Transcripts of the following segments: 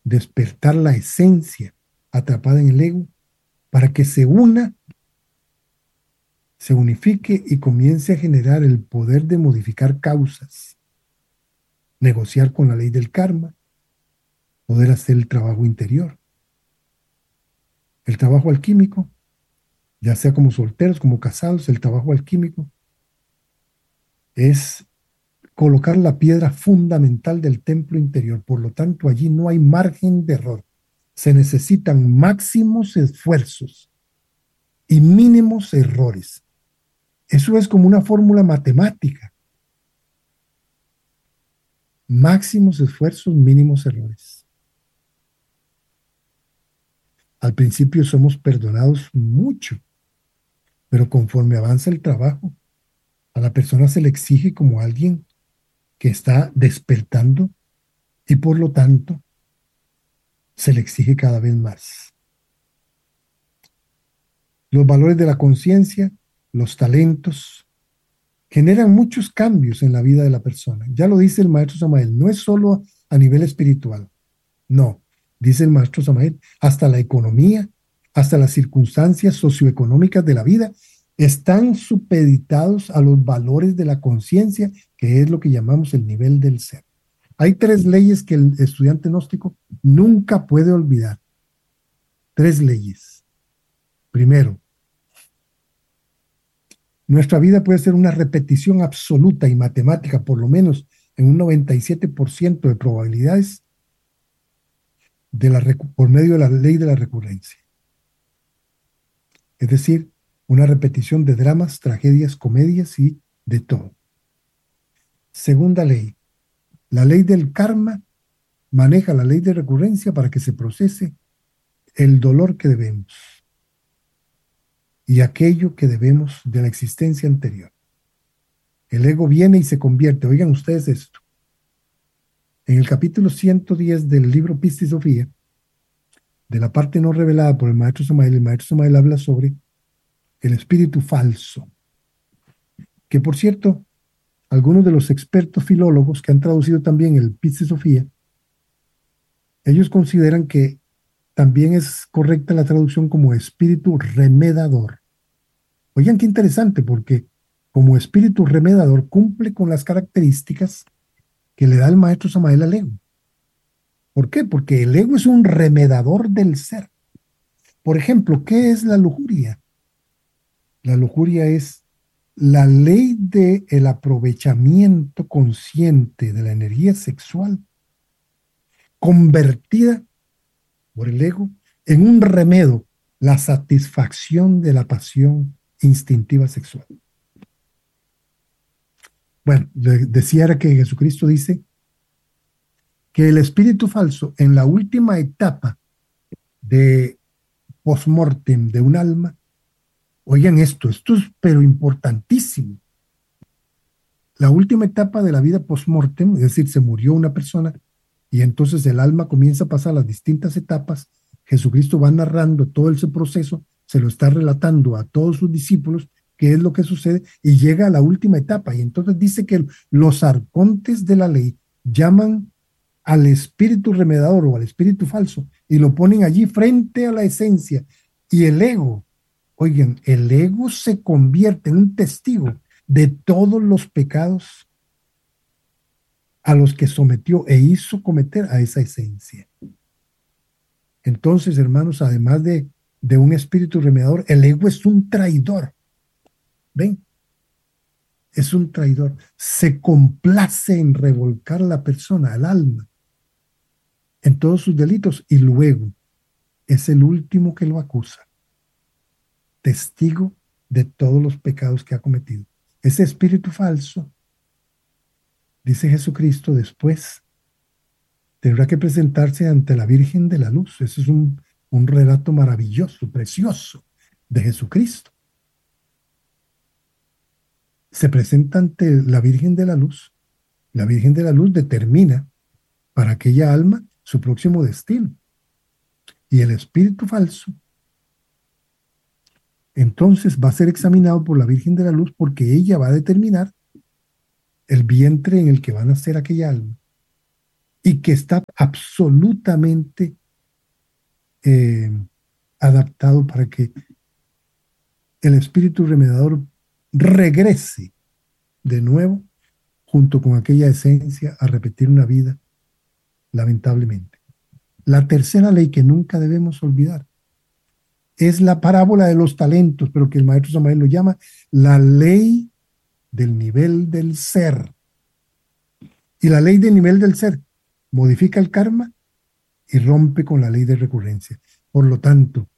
despertar la esencia atrapada en el ego para que se una, se unifique y comience a generar el poder de modificar causas, negociar con la ley del karma, poder hacer el trabajo interior. El trabajo alquímico, ya sea como solteros, como casados, el trabajo alquímico es colocar la piedra fundamental del templo interior. Por lo tanto, allí no hay margen de error. Se necesitan máximos esfuerzos y mínimos errores. Eso es como una fórmula matemática. Máximos esfuerzos, mínimos errores. Al principio somos perdonados mucho, pero conforme avanza el trabajo, a la persona se le exige como alguien que está despertando y por lo tanto se le exige cada vez más. Los valores de la conciencia, los talentos, generan muchos cambios en la vida de la persona. Ya lo dice el maestro Samael, no es solo a nivel espiritual, no, dice el maestro Samael, hasta la economía, hasta las circunstancias socioeconómicas de la vida están supeditados a los valores de la conciencia, que es lo que llamamos el nivel del ser. Hay 3 leyes que el estudiante gnóstico nunca puede olvidar. 3 leyes. Primero, nuestra vida puede ser una repetición absoluta y matemática, por lo menos en un 97% de probabilidades, por medio de la ley de la recurrencia. Es decir, una repetición de dramas, tragedias, comedias y de todo. Segunda ley, la ley del karma maneja la ley de recurrencia para que se procese el dolor que debemos y aquello que debemos de la existencia anterior. El ego viene y se convierte, oigan ustedes esto, en el capítulo 110 del libro Pistis Sofía, de la parte no revelada por el maestro Samael habla sobre el espíritu falso, que por cierto, algunos de los expertos filólogos que han traducido también el Pistis Sofía, ellos consideran que también es correcta la traducción como espíritu remedador. Oigan qué interesante, porque como espíritu remedador cumple con las características que le da el maestro Samael al ego. ¿Por qué? Porque el ego es un remedador del ser. Por ejemplo, ¿qué es la lujuria? La lujuria es la ley del aprovechamiento consciente de la energía sexual convertida por el ego en un remedio, la satisfacción de la pasión instintiva sexual. Bueno, decía era que Jesucristo dice que el espíritu falso en la última etapa de post-mortem de un alma, oigan esto es pero importantísimo. La última etapa de la vida post-mortem, es decir, se murió una persona y entonces el alma comienza a pasar las distintas etapas. Jesucristo va narrando todo ese proceso, se lo está relatando a todos sus discípulos qué es lo que sucede y llega a la última etapa. Y entonces dice que los arcontes de la ley llaman al espíritu remedador o al espíritu falso y lo ponen allí frente a la esencia. Y el ego, oigan, el ego se convierte en un testigo de todos los pecados a los que sometió e hizo cometer a esa esencia. Entonces, hermanos, además de un espíritu remedador, el ego es un traidor. ¿Ven? Es un traidor. Se complace en revolcar a la persona, al alma, en todos sus delitos y luego es el último que lo acusa. Testigo de todos los pecados que ha cometido. Ese espíritu falso, dice Jesucristo, después tendrá que presentarse ante la Virgen de la Luz. Ese es un relato maravilloso, precioso de Jesucristo. Se presenta ante la Virgen de la Luz. La Virgen de la Luz determina para aquella alma su próximo destino. Y el espíritu falso entonces va a ser examinado por la Virgen de la Luz porque ella va a determinar el vientre en el que va a nacer aquella alma. y que está absolutamente eh, adaptado para que el espíritu remediador regrese de nuevo junto con aquella esencia a repetir una vida, lamentablemente. La tercera ley que nunca debemos olvidar es la parábola de los talentos, pero que el maestro Samael lo llama la ley del nivel del ser. Y la ley del nivel del ser modifica el karma y rompe con la ley de recurrencia. Por lo tanto,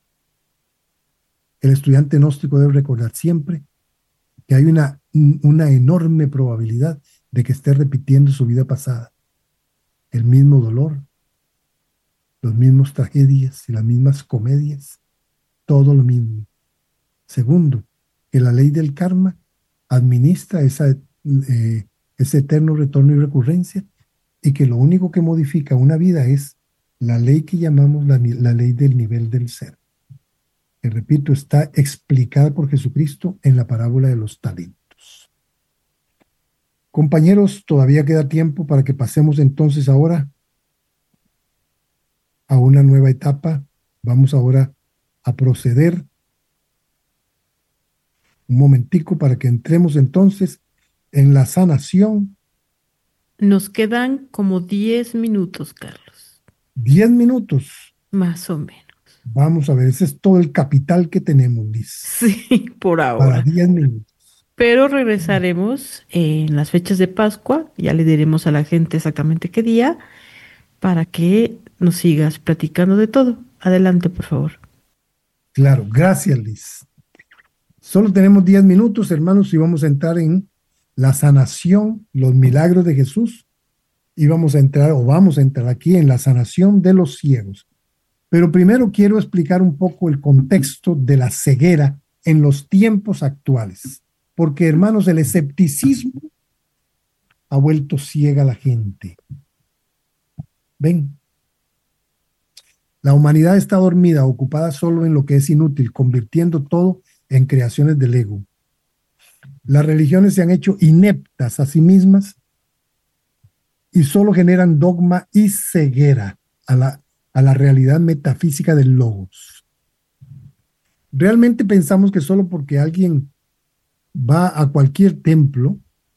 el estudiante gnóstico debe recordar siempre que hay una enorme probabilidad de que esté repitiendo su vida pasada. El mismo dolor, los mismos tragedias y las mismas comedias, todo lo mismo. Segundo, que la ley del karma administra ese eterno retorno y recurrencia y que lo único que modifica una vida es la ley que llamamos la ley del nivel del ser. Que repito, está explicada por Jesucristo en la parábola de los talentos. Compañeros, todavía queda tiempo para que pasemos entonces ahora a una nueva etapa. Vamos ahora a proceder un momentico para que entremos entonces en la sanación. Nos quedan como 10 minutos, Carlos. 10 minutos. Más o menos. Vamos a ver, ese es todo el capital que tenemos, Liz. Sí, por Para ahora. 10 minutos. Pero regresaremos en las fechas de Pascua. Ya le diremos a la gente exactamente qué día para que nos sigas platicando de todo. Adelante, por favor. Claro, gracias, Liz. Solo tenemos 10 minutos, hermanos, y vamos a entrar en la sanación, los milagros de Jesús, y vamos a entrar aquí en la sanación de los ciegos. Pero primero quiero explicar un poco el contexto de la ceguera en los tiempos actuales, porque, hermanos, el escepticismo ha vuelto ciega a la gente. Ven, la humanidad está dormida, ocupada solo en lo que es inútil, convirtiendo todo en creaciones del ego. Las religiones se han hecho ineptas a sí mismas y solo generan dogma y ceguera a la realidad metafísica del logos. Realmente pensamos que solo porque alguien va a cualquier templo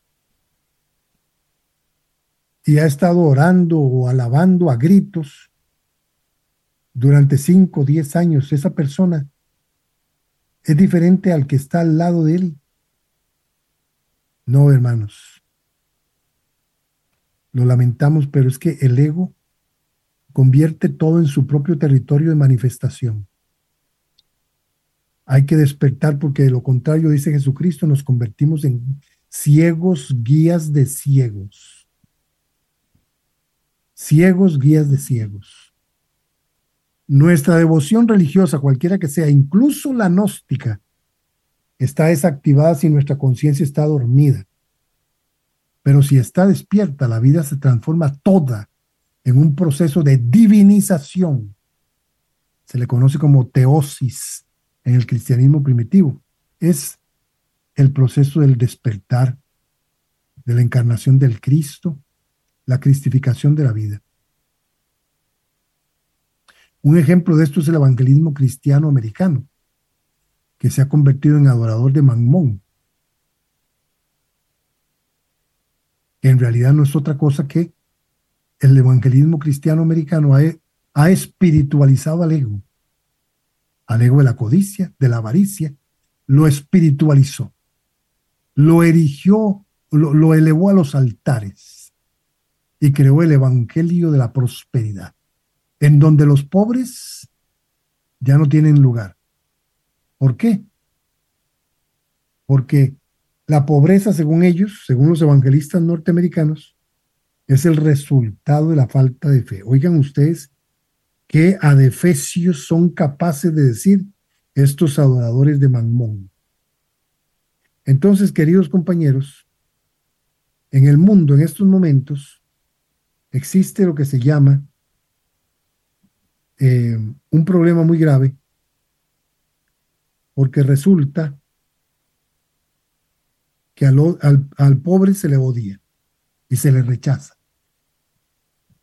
y ha estado orando o alabando a gritos durante 5 o 10 años, esa persona es diferente al que está al lado de él. No, hermanos. Lo lamentamos, pero es que el ego convierte todo en su propio territorio de manifestación. Hay que despertar porque de lo contrario, dice Jesucristo, nos convertimos en ciegos guías de ciegos. Ciegos guías de ciegos. Nuestra devoción religiosa, cualquiera que sea, incluso la gnóstica, está desactivada si nuestra conciencia está dormida. Pero si está despierta, la vida se transforma toda en un proceso de divinización. Se le conoce como teosis en el cristianismo primitivo. Es el proceso del despertar, de la encarnación del Cristo, la cristificación de la vida. Un ejemplo de esto es el evangelismo cristiano americano, que se ha convertido en adorador de Mammón, que en realidad no es otra cosa que el evangelismo cristiano americano ha espiritualizado al ego de la codicia, de la avaricia, lo espiritualizó, lo erigió, lo elevó a los altares y creó el evangelio de la prosperidad, en donde los pobres ya no tienen lugar. ¿Por qué? Porque la pobreza, según ellos, según los evangelistas norteamericanos, es el resultado de la falta de fe. Oigan ustedes qué adefesios son capaces de decir estos adoradores de Mammón. Entonces, queridos compañeros, en el mundo en estos momentos existe lo que se llama un problema muy grave, porque resulta que al pobre se le odia y se le rechaza.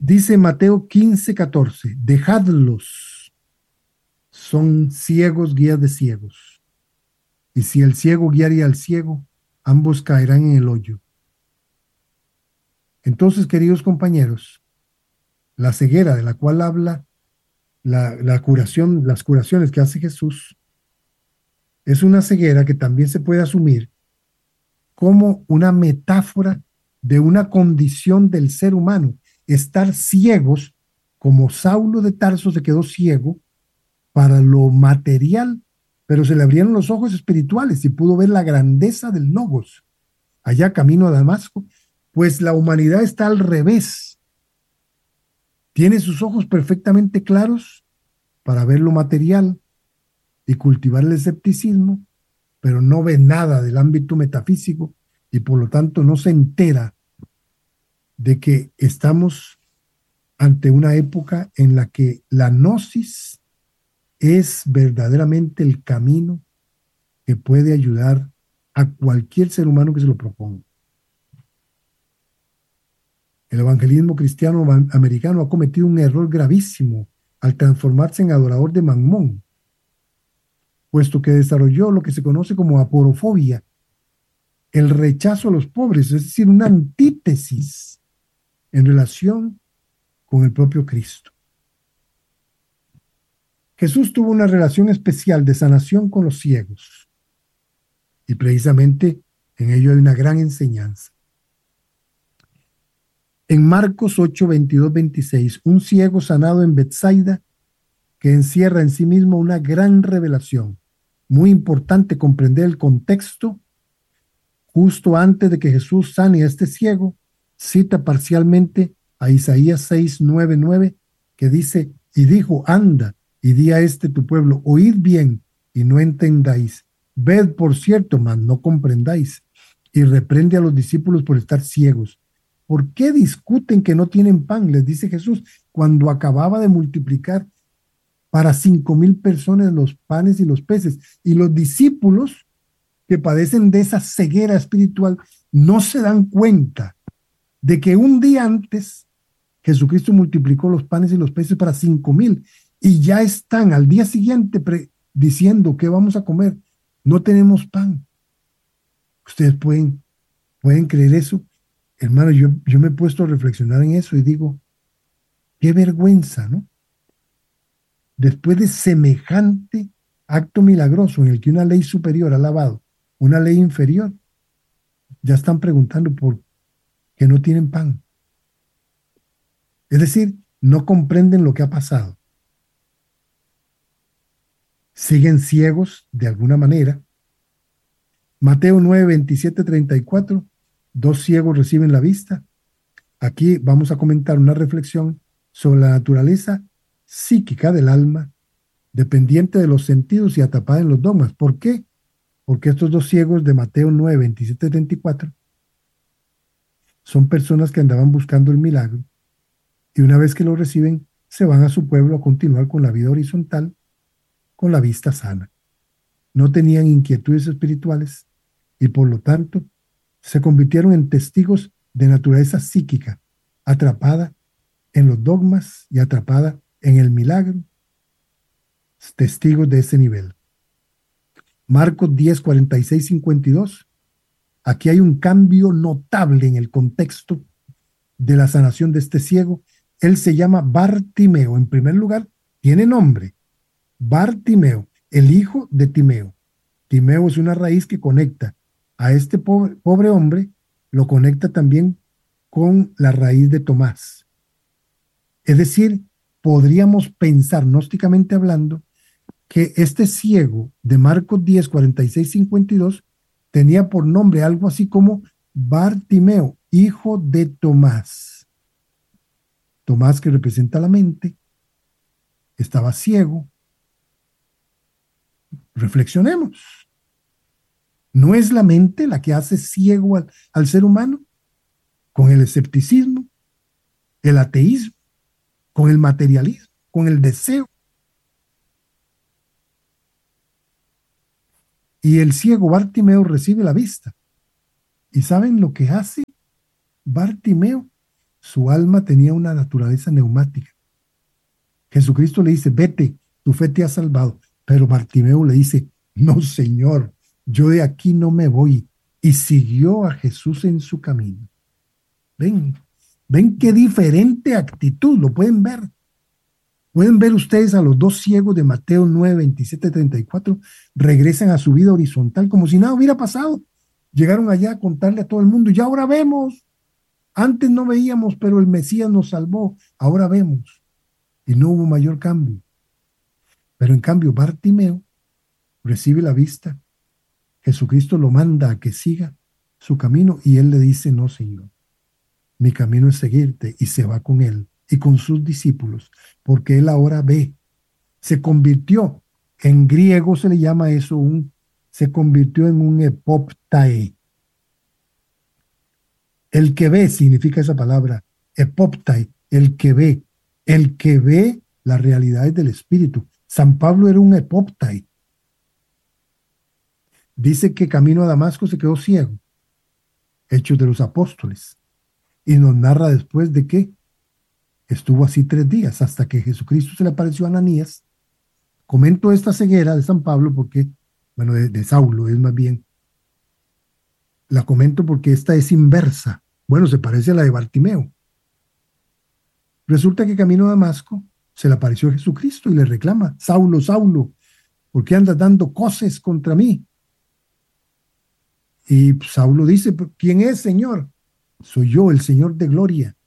Dice Mateo 15:14, dejadlos, son ciegos, guías de ciegos. Y si el ciego guiaría al ciego, ambos caerán en el hoyo. Entonces, queridos compañeros, la ceguera de la cual habla la curación, las curaciones que hace Jesús, es una ceguera que también se puede asumir como una metáfora de una condición del ser humano, estar ciegos, como Saulo de Tarso se quedó ciego para lo material, pero se le abrieron los ojos espirituales y pudo ver la grandeza del Logos, allá camino a Damasco. Pues la humanidad está al revés, tiene sus ojos perfectamente claros para ver lo material y cultivar el escepticismo, pero no ve nada del ámbito metafísico y por lo tanto no se entera de que estamos ante una época en la que la gnosis es verdaderamente el camino que puede ayudar a cualquier ser humano que se lo proponga. El evangelismo cristiano americano ha cometido un error gravísimo al transformarse en adorador de Mamón, puesto que desarrolló lo que se conoce como aporofobia, el rechazo a los pobres, es decir, una antítesis en relación con el propio Cristo. Jesús tuvo una relación especial de sanación con los ciegos y precisamente en ello hay una gran enseñanza. En Marcos 8, 22, 26, un ciego sanado en Betsaida que encierra en sí mismo una gran revelación. Muy importante comprender el contexto. Justo antes de que Jesús sane a este ciego, cita parcialmente a Isaías 6, 9, 9, que dice, y dijo, anda y di a este tu pueblo, oíd bien y no entendáis, ved por cierto, mas no comprendáis, y reprende a los discípulos por estar ciegos. ¿Por qué discuten que no tienen pan? Les dice Jesús, cuando acababa de multiplicar para 5,000 personas los panes y los peces, y los discípulos que padecen de esa ceguera espiritual no se dan cuenta de que un día antes Jesucristo multiplicó los panes y los peces para 5,000 y ya están al día siguiente diciendo que vamos a comer. No tenemos pan. Ustedes pueden creer eso. Hermano, yo me he puesto a reflexionar en eso y digo, qué vergüenza, ¿no? Después de semejante acto milagroso en el que una ley superior ha lavado una ley inferior, ya están preguntando por qué no tienen pan. Es decir, no comprenden lo que ha pasado. Siguen ciegos de alguna manera. Mateo 9, 27, 34, 2 ciegos reciben la vista. Aquí vamos a comentar una reflexión sobre la naturaleza psíquica del alma, dependiente de los sentidos y atrapada en los dogmas. ¿Por qué? Porque estos 2 ciegos de Mateo 9, 27, 34 son personas que andaban buscando el milagro y una vez que lo reciben, se van a su pueblo a continuar con la vida horizontal, con la vista sana. No tenían inquietudes espirituales y por lo tanto se convirtieron en testigos de naturaleza psíquica, atrapada en los dogmas y atrapada en el milagro, testigos de ese nivel. Marcos 10, 46, 52. Aquí hay un cambio notable en el contexto de la sanación de este ciego. Él se llama Bartimeo. En primer lugar, tiene nombre. Bartimeo, el hijo de Timeo. Timeo es una raíz que conecta a este pobre hombre, lo conecta también con la raíz de Tomás. Es decir, podríamos pensar, gnósticamente hablando, que este ciego de Marcos 10, 46, 52 tenía por nombre algo así como Bartimeo, hijo de Tomás. Tomás, que representa la mente, estaba ciego. Reflexionemos. ¿No es la mente la que hace ciego al ser humano? Con el escepticismo, el ateísmo, con el materialismo, con el deseo. Y el ciego Bartimeo recibe la vista. ¿Y saben lo que hace Bartimeo? Su alma tenía una naturaleza neumática. Jesucristo le dice, vete, tu fe te ha salvado. Pero Bartimeo le dice, no, Señor, yo de aquí no me voy. Y siguió a Jesús en su camino. Ven qué diferente actitud, lo pueden ver. Pueden ver ustedes a los dos ciegos de Mateo 9, 27, 34, regresan a su vida horizontal como si nada hubiera pasado. Llegaron allá a contarle a todo el mundo, y ahora vemos. Antes no veíamos, pero el Mesías nos salvó. Ahora vemos. Y no hubo mayor cambio. Pero en cambio, Bartimeo recibe la vista. Jesucristo lo manda a que siga su camino y él le dice, no, Señor, mi camino es seguirte, y se va con él y con sus discípulos, porque él ahora ve. Se convirtió, en griego se le llama eso, se convirtió en un epoptae. El que ve significa esa palabra, epoptae, el que ve las realidades del Espíritu. San Pablo era un epoptae. Dice que camino a Damasco se quedó ciego. Hechos de los Apóstoles. Y nos narra después de que estuvo así 3 días, hasta que Jesucristo se le apareció a Ananías. Comento esta ceguera de San Pablo porque, bueno, de Saulo es más bien. La comento porque esta es inversa. Bueno, se parece a la de Bartimeo. Resulta que camino a Damasco se le apareció Jesucristo y le reclama, Saulo, Saulo, ¿por qué andas dando cosas contra mí? Y Saulo dice, ¿quién es, Señor? Soy yo, el Señor de gloria.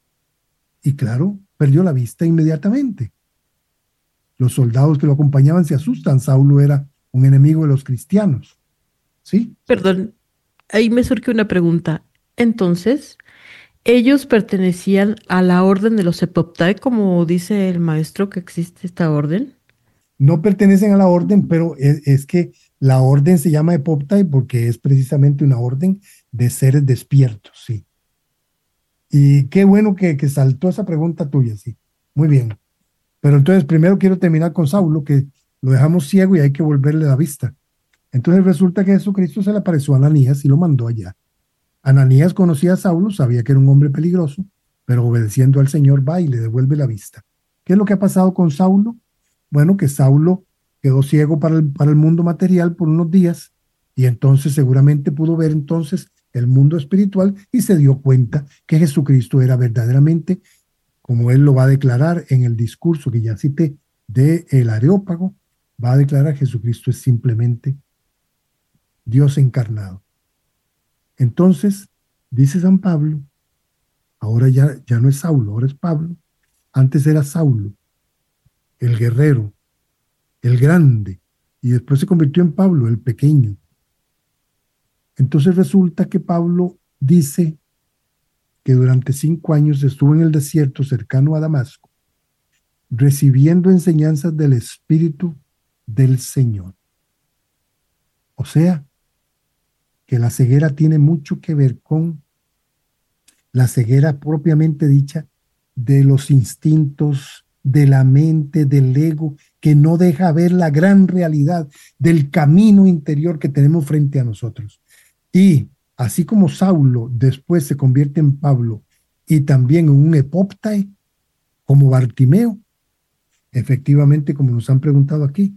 Y claro, perdió la vista inmediatamente. Los soldados que lo acompañaban se asustan. Saulo era un enemigo de los cristianos. ¿Sí? Perdón, ahí me surge una pregunta. Entonces, ¿ellos pertenecían a la orden de los Epoptae, como dice el maestro que existe esta orden? No pertenecen a la orden, pero es que la orden se llama Epoptae porque es precisamente una orden de seres despiertos, sí. Y qué bueno que saltó esa pregunta tuya, sí. Muy bien. Pero entonces primero quiero terminar con Saulo, que lo dejamos ciego y hay que volverle la vista. Entonces resulta que Jesucristo se le apareció a Ananías y lo mandó allá. Ananías conocía a Saulo, sabía que era un hombre peligroso, pero obedeciendo al Señor va y le devuelve la vista. ¿Qué es lo que ha pasado con Saulo? Bueno, que Saulo quedó ciego para el mundo material por unos días y entonces seguramente pudo ver entonces el mundo espiritual y se dio cuenta que Jesucristo era verdaderamente, como él lo va a declarar en el discurso que ya cité de el Areópago, va a declarar Jesucristo es simplemente Dios encarnado. Entonces, dice San Pablo, ahora ya no es Saulo, ahora es Pablo. Antes era Saulo, el guerrero, el grande, y después se convirtió en Pablo, el pequeño. Entonces resulta que Pablo dice que durante 5 años estuvo en el desierto cercano a Damasco, recibiendo enseñanzas del Espíritu del Señor. O sea, que la ceguera tiene mucho que ver con la ceguera propiamente dicha de los instintos, de la mente, del ego, que no deja ver la gran realidad del camino interior que tenemos frente a nosotros. Y así como Saulo después se convierte en Pablo y también en un epoptae, como Bartimeo, efectivamente, como nos han preguntado aquí,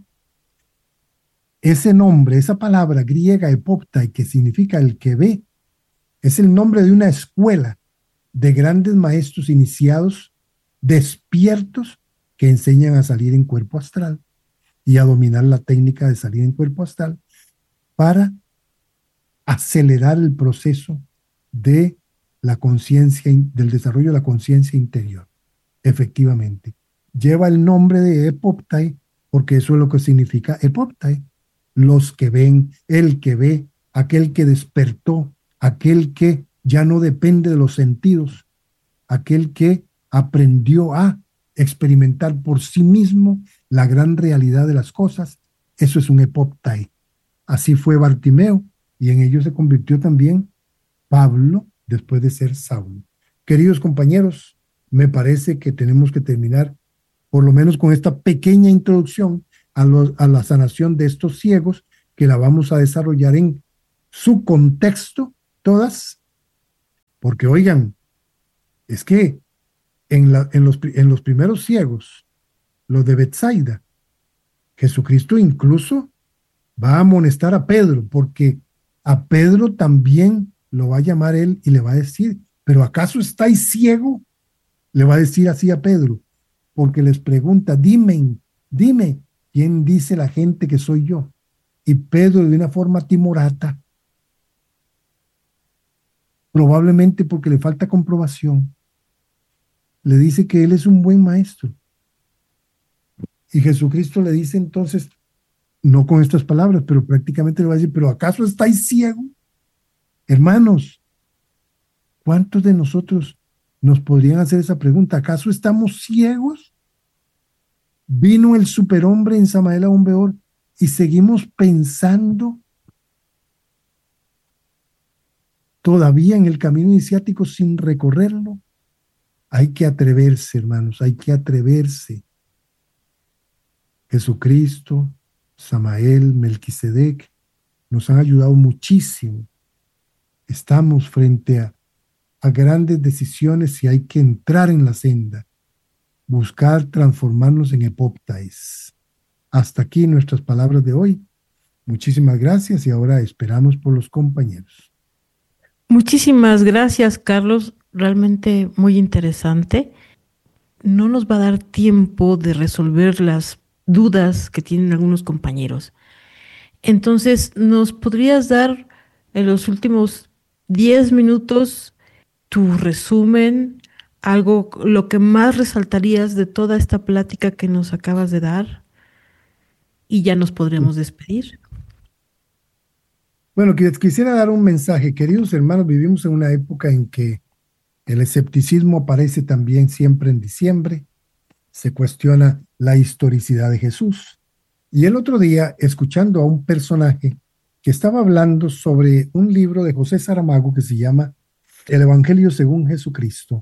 ese nombre, esa palabra griega epoptae, que significa el que ve, es el nombre de una escuela de grandes maestros iniciados, despiertos, que enseñan a salir en cuerpo astral y a dominar la técnica de salir en cuerpo astral para acelerar el proceso de la conciencia, del desarrollo de la conciencia interior. Efectivamente, lleva el nombre de epoptae porque eso es lo que significa epoptae. Los que ven, el que ve, aquel que despertó, aquel que ya no depende de los sentidos, aquel que aprendió a experimentar por sí mismo la gran realidad de las cosas. Eso es un epoptae. Así fue Bartimeo y en ello se convirtió también Pablo después de ser Saulo. Queridos compañeros, me parece que tenemos que terminar por lo menos con esta pequeña introducción a la sanación de estos ciegos, que la vamos a desarrollar en su contexto todas, porque oigan, Es que en los primeros ciegos, los de Betsaida, Jesucristo incluso va a amonestar a Pedro, porque a Pedro también lo va a llamar él y le va a decir, ¿pero acaso estáis ciego? Le va a decir así a Pedro, porque les pregunta, dime, ¿quién dice la gente que soy yo? Y Pedro, de una forma timorata, probablemente porque le falta comprobación, le dice que él es un buen maestro. Y Jesucristo le dice entonces, no con estas palabras, pero prácticamente le va a decir, ¿pero acaso estáis ciegos? Hermanos, ¿cuántos de nosotros nos podrían hacer esa pregunta? ¿Acaso estamos ciegos? Vino el superhombre en Samael a Beor y seguimos pensando todavía en el camino iniciático sin recorrerlo. Hay que atreverse, hermanos, hay que atreverse. Jesucristo, Samael, Melquisedec nos han ayudado muchísimo. Estamos frente a grandes decisiones y hay que entrar en la senda, buscar transformarnos en epoptais. Hasta aquí nuestras palabras de hoy. Muchísimas gracias y ahora esperamos por los compañeros. Muchísimas gracias, Carlos. Realmente muy interesante. No nos va a dar tiempo de resolver las dudas que tienen algunos compañeros. Entonces, ¿nos podrías dar en los últimos 10 minutos tu resumen, algo, lo que más resaltarías de toda esta plática que nos acabas de dar? Y ya nos podremos despedir. Bueno, quisiera dar un mensaje. Queridos hermanos, vivimos en una época en que el escepticismo aparece también siempre en diciembre. Se cuestiona la historicidad de Jesús. Y el otro día, escuchando a un personaje que estaba hablando sobre un libro de José Saramago que se llama El Evangelio según Jesucristo,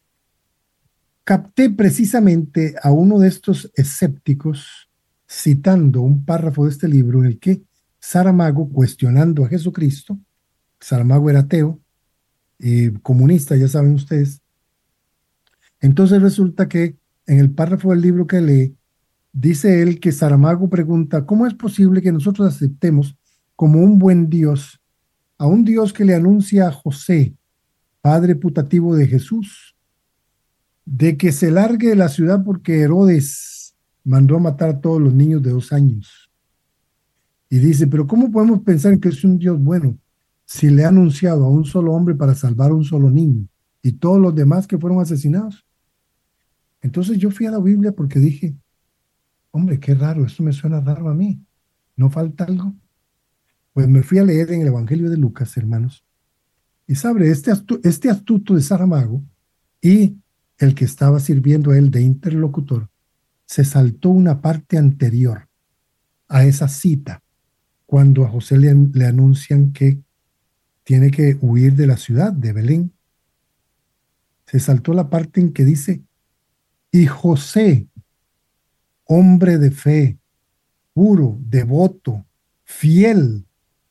capté precisamente a uno de estos escépticos citando un párrafo de este libro en el que Saramago, cuestionando a Jesucristo, Saramago era ateo, comunista, ya saben ustedes, entonces resulta que en el párrafo del libro que lee, dice él que Saramago pregunta, ¿cómo es posible que nosotros aceptemos como un buen Dios a un Dios que le anuncia a José, padre putativo de Jesús, de que se largue de la ciudad porque Herodes mandó a matar a todos los niños de 2 años? Y dice, pero ¿cómo podemos pensar que es un Dios bueno si le ha anunciado a un solo hombre para salvar a un solo niño y todos los demás que fueron asesinados? Entonces yo fui a la Biblia porque dije, hombre, qué raro, esto me suena raro a mí. ¿No falta algo? Pues me fui a leer en el Evangelio de Lucas, hermanos. Y sabe, este astuto de Saramago y el que estaba sirviendo a él de interlocutor, se saltó una parte anterior a esa cita, cuando a José le anuncian que tiene que huir de la ciudad de Belén. Se saltó la parte en que dice, y José, hombre de fe, puro, devoto, fiel,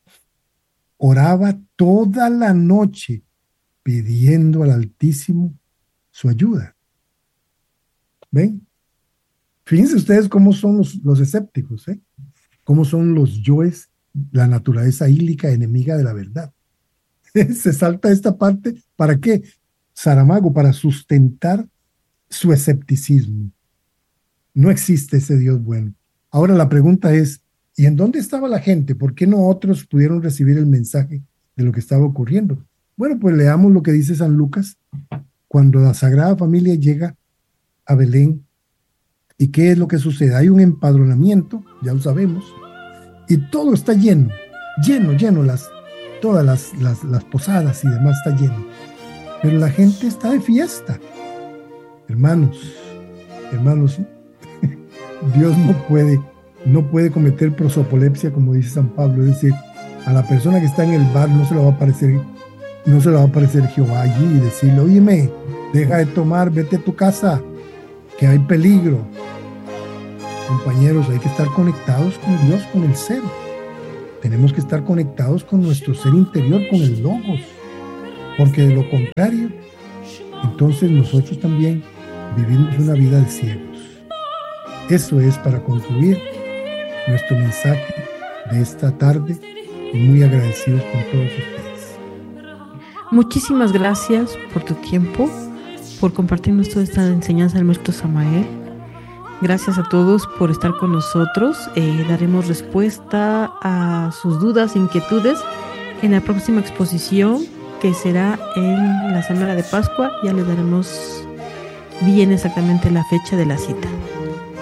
oraba toda la noche pidiendo al Altísimo su ayuda. ¿Ven? Fíjense ustedes cómo son los escépticos, ¿eh? Cómo son los yoes, la naturaleza ílica enemiga de la verdad. Se salta esta parte, ¿para qué? Saramago, para sustentar su escepticismo. No existe ese Dios bueno. Ahora la pregunta es, ¿y en dónde estaba la gente? ¿Por qué no otros pudieron recibir el mensaje de lo que estaba ocurriendo? Bueno, pues leamos lo que dice San Lucas cuando la Sagrada Familia llega a Belén. ¿Y qué es lo que sucede? Hay un empadronamiento, ya lo sabemos, y todo está lleno, todas las posadas y demás está lleno. Pero la gente está de fiesta. Hermanos, Dios no puede cometer prosopolepsia, como dice San Pablo, es decir, a la persona que está en el bar no se le va a aparecer Jehová allí y decirle, óyeme, deja de tomar, vete a tu casa, que hay peligro. Compañeros, hay que estar conectados con Dios, con el ser. Tenemos que estar conectados con nuestro ser interior, con el Logos, porque de lo contrario entonces nosotros también vivimos una vida de ciegos. Eso es para concluir nuestro mensaje de esta tarde y muy agradecidos con todos ustedes. Muchísimas gracias por tu tiempo, por compartirnos toda esta enseñanza del maestro Samael. Gracias a todos por estar con nosotros. Daremos respuesta a sus dudas, inquietudes en la próxima exposición, que será en la semana de Pascua. Ya les daremos bien exactamente la fecha de la cita.